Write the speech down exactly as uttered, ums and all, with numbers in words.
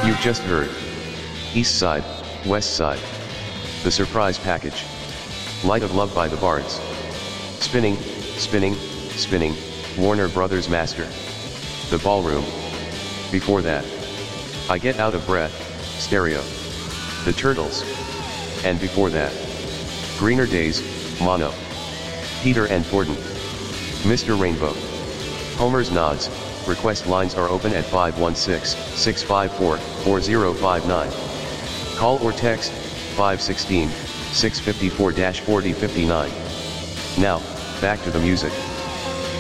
You've just heard East Side, West Side. The Surprise Package. Light of Love by the Bards. Spinning, Spinning, Spinning, Warner Brothers Master. The Ballroom. Before that, I Get Out of Breath, Stereo. The Turtles. And before that, Greener Days, Mono. Peter and Gordon. Mister Rainbow. Homer's Nods. Request lines are open at five one six, six five four, four zero five nine. Call or text five one six, six five four, four zero five nine. Now, back to the music.